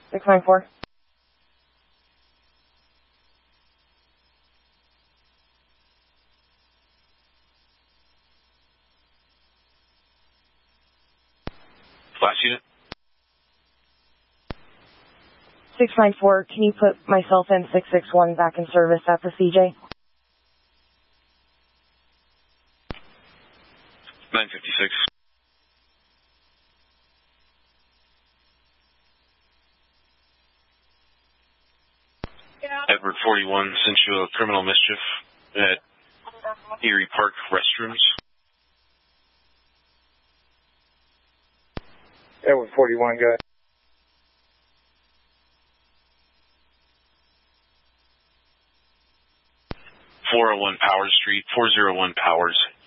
694. Last unit. 694, can you put myself and 661 back in service at the CJ? 956. Edward 41 sent you a criminal mischief at Erie Park restrooms. Edward 41, go ahead. .401 Powers Street, 401 Powers.